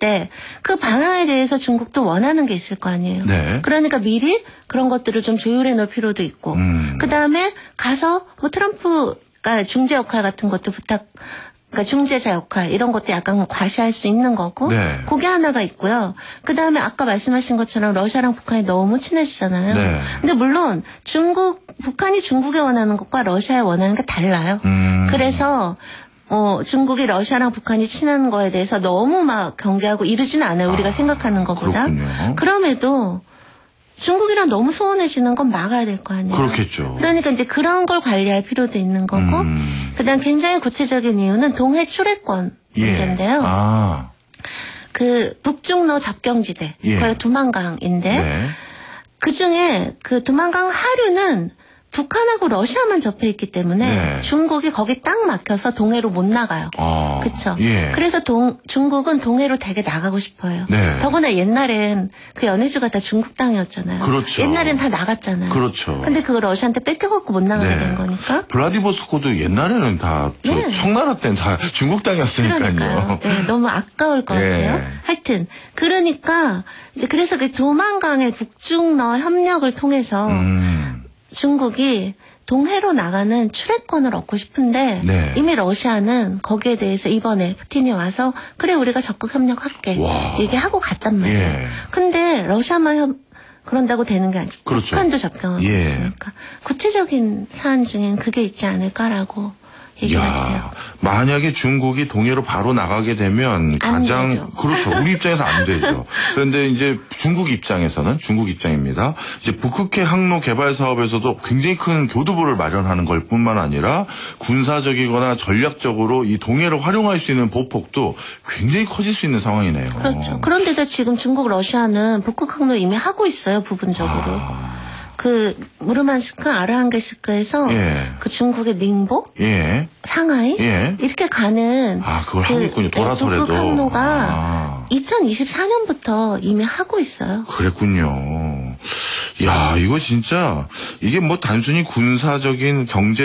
때 그 방향에 대해서 중국도 원하는 게 있을 거 아니에요. 네. 그러니까 미리 그런 것들을 좀 조율해 놓을 필요도 있고 그다음에 가서 뭐 트럼프가 중재 역할 같은 것도 그러니까 중재자 역할 이런 것도 약간 과시할 수 있는 거고 네. 그게 하나가 있고요. 그다음에 아까 말씀하신 것처럼 러시아랑 북한이 너무 친해지잖아요. 네. 근데 물론 북한이 중국에 원하는 것과 러시아에 원하는 게 달라요. 그래서 중국이 러시아랑 북한이 친한 거에 대해서 너무 막 경계하고 이러지는 않아요. 우리가 생각하는 것보다. 그렇군요. 그럼에도 중국이랑 너무 소원해지는 건 막아야 될 거 아니에요. 그렇겠죠. 그러니까 이제 그런 걸 관리할 필요도 있는 거고 그다음 굉장히 구체적인 이유는 동해 출애권 문제인데요. 아. 그 북중러 접경지대 거의 두만강인데 네. 그중에 그 두만강 하류는 북한하고 러시아만 접해 있기 때문에 네. 중국이 거기 딱 막혀서 동해로 못 나가요. 그렇죠. 예. 그래서 중국은 동해로 되게 나가고 싶어요. 네. 더구나 옛날엔 그 연해주가 다 중국 땅이었잖아요. 그렇죠. 옛날엔 다 나갔잖아요. 그렇죠. 근데 그걸 러시아한테 뺏겨갖고 못 나가게 된 거니까. 블라디보스토크도 옛날에는 다 청나라 때는 다 중국 땅이었으니까요. 그러니까요. 네, 너무 아까울 것 같아요. 하여튼 그러니까 이제 그래서 그 두만강의 북중러 협력을 통해서 중국이 동해로 나가는 출애권을 얻고 싶은데 네. 이미 러시아는 거기에 대해서 이번에 푸틴이 와서 그래 우리가 적극 협력할게 얘기하고 갔단 말이에요. 예. 근데 러시아만 그런다고 되는 게 아니고 그렇죠. 북한도 접경하고 있으니까 구체적인 사안 중엔 그게 있지 않을까라고 얘기가 돼요. 만약에 중국이 동해로 바로 나가게 되면 가장 되죠. 그렇죠. 우리 입장에서 안 되죠. 그런데 이제 중국 입장입니다. 이제 북흑해 항로 개발 사업에서도 굉장히 큰 교두보를 마련하는 걸 뿐만 아니라 군사적이거나 전략적으로 이 동해를 활용할 수 있는 보폭도 굉장히 커질 수 있는 상황이네요. 그렇죠. 그런데도 지금 중국, 러시아는 북극 항로 이미 하고 있어요. 부분적으로. 그 무르만스크, 아르한게스크에서 그 중국의 닝보, 상하이 이렇게 가는 그걸 하고 있군요. 돌아서라도. 북극 항로가 2024년부터 이미 하고 있어요. 그랬군요. 야, 이거 진짜 이게 뭐 단순히 군사적인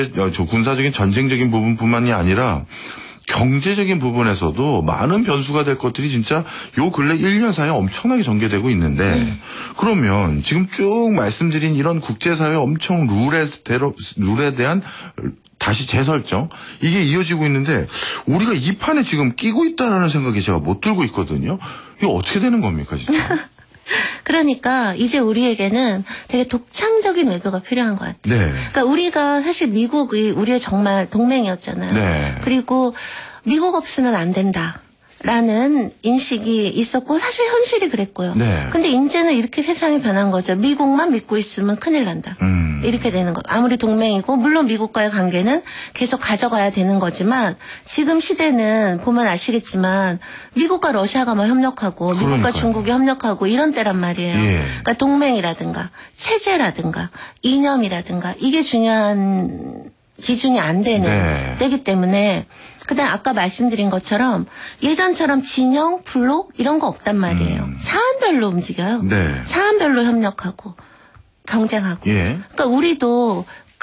전쟁적인 부분뿐만이 아니라 경제적인 부분에서도 많은 변수가 될 것들이 진짜 요 근래 1년 사이에 엄청나게 전개되고 있는데 그러면 지금 쭉 말씀드린 이런 국제사회 엄청 룰에 대한 다시 재설정 이게 이어지고 있는데 우리가 이 판에 지금 끼고 있다라는 생각이 제가 못 들고 있거든요. 이거 어떻게 되는 겁니까 진짜? 그러니까 이제 우리에게는 되게 독창적인 외교가 필요한 것 같아요. 네. 그러니까 우리가 사실 미국이 우리의 정말 동맹이었잖아요. 네. 그리고 미국 없으면 안 된다라는 인식이 있었고 사실 현실이 그랬고요. 네. 근데 이제는 이렇게 세상이 변한 거죠. 미국만 믿고 있으면 큰일 난다. 이렇게 되는 거. 아무리 동맹이고 물론 미국과의 관계는 계속 가져가야 되는 거지만 지금 시대는 보면 아시겠지만 미국과 러시아가 막 협력하고 미국과 중국이 협력하고 이런 때란 말이에요. 그러니까 동맹이라든가 체제라든가 이념이라든가 이게 중요한 기준이 안 되는 때기 때문에 그다음 아까 말씀드린 것처럼 예전처럼 진영, 블록 이런 거 없단 말이에요. 사안별로 움직여요. 사안별로 협력하고 경쟁하고. 그러니까 우리도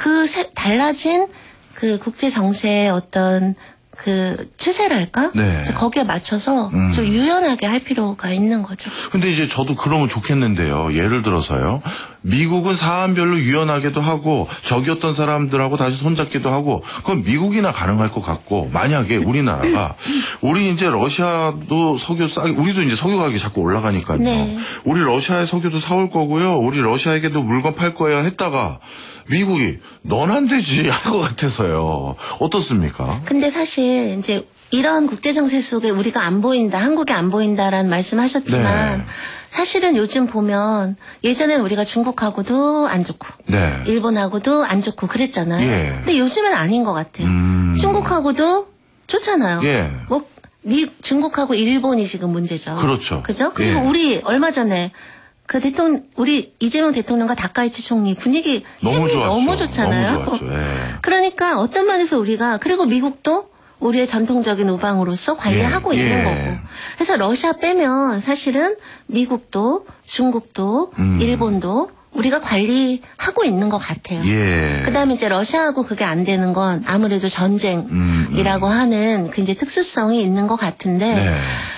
달라진 그 국제 정세의 어떤 그 추세랄까? 거기에 맞춰서 좀 유연하게 할 필요가 있는 거죠. 근데 이제 저도 그러면 좋겠는데요. 예를 들어서요. 미국은 사안별로 유연하게도 하고 적이었던 사람들하고 다시 손잡기도 하고 그건 미국이나 가능할 것 같고 만약에 우리나라가 우리 이제 러시아도 석유 우리도 이제 석유 가격이 자꾸 올라가니까요. 우리 러시아의 석유도 사올 거고요. 우리 러시아에게도 물건 팔 거야 했다가 미국이 넌 안 되지 할 것 같아서요. 어떻습니까? 근데 사실 이제 이런 국제정세 속에 우리가 안 보인다, 한국이 안 보인다라는 말씀하셨지만 사실은 요즘 보면 예전엔 우리가 중국하고도 안 좋고 일본하고도 안 좋고 그랬잖아요. 근데 요즘은 아닌 것 같아요. 중국하고도 좋잖아요. 뭐 중국하고 일본이 지금 문제죠. 그렇죠. 그죠? 그리고 우리 얼마 전에 그 우리 이재명 대통령과 다카이치 총리 분위기 너무 좋잖아요. 너무 좋았죠. 그러니까 어떤 면에서 우리가 그리고 미국도 우리의 전통적인 우방으로서 관리하고 있는 거고. 그래서 러시아 빼면 사실은 미국도 중국도 일본도 우리가 관리하고 있는 것 같아요. 그다음에 이제 러시아하고 그게 안 되는 건 아무래도 전쟁이라고 하는 그 이제 특수성이 있는 것 같은데